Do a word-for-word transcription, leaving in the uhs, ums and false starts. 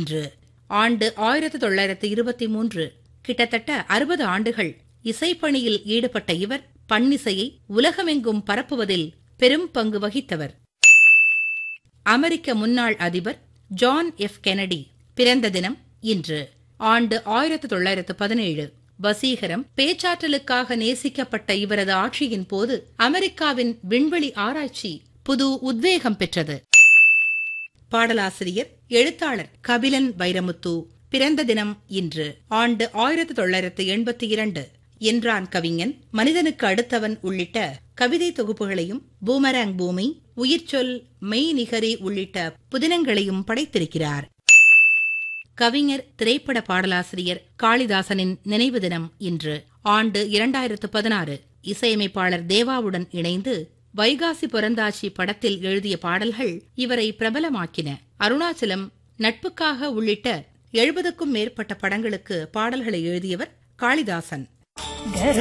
இன்று. ஆண்டு ஆயிரத்து தொள்ளாயிரத்து இருபத்தி மூன்று. கிட்டத்தட்ட அறுபது ஆண்டுகள் இசைப்பணியில் ஈடுபட்ட இவர் பண்ணிசையை உலகமெங்கும் பரப்புவதில் பெரும் பங்கு வகித்தவர். அமெரிக்க முன்னாள் அதிபர் ஜான் எஃப் கெனடி பிறந்த தினம் இன்று. ஆண்டு ஆயிரத்து தொள்ளாயிரத்து பதினேழு. வசீகரம், பேச்சாற்றலுக்காக நேசிக்கப்பட்ட இவரது ஆட்சியின் போது அமெரிக்காவின் விண்வெளி ஆராய்ச்சி புது உத்வேகம் பெற்றது. பாடலாசிரியர், எழுத்தாளர் கபிலன் வைரமுத்து பிறந்த தினம் இன்று. ஆண்டு ஆயிரத்து தொள்ளாயிரத்து எண்பத்தி இரண்டு. என்றான் கவிஞன், மனிதனுக்கு அடுத்தவன் உள்ளிட்ட கவிதை தொகுப்புகளையும், பூமராங் பூமி, உயிர்ச்சொல், மெய்நிகரி உள்ளிட்ட புதினங்களையும் படைத்திருக்கிறார். கவிஞர், திரைப்பட பாடலாசிரியர் காளிதாசனின் நினைவு தினம் இன்று. ஆண்டு இரண்டாயிரத்து பதினாறு. இசையமைப்பாளர் தேவாவுடன் இணைந்து வைகாசி பிறந்தாச்சி படத்தில் எழுதிய பாடல்கள் இவரை பிரபலமாக்கின. அருணாச்சலம், நட்புக்காக உள்ளிட்ட எழுபதுக்கும் மேற்பட்ட படங்களுக்கு பாடல்களை எழுதியவர் காளிதாசன்.